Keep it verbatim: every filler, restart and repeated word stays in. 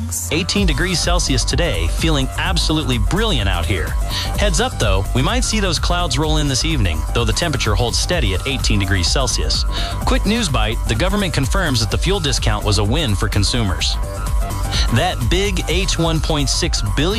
eighteen degrees Celsius today, feeling absolutely brilliant out here. Heads up though, we might see those clouds roll in this evening, though the temperature holds steady at eighteen degrees Celsius. Quick news bite, the government confirms that the fuel discount was a win for consumers. That big H one point six billion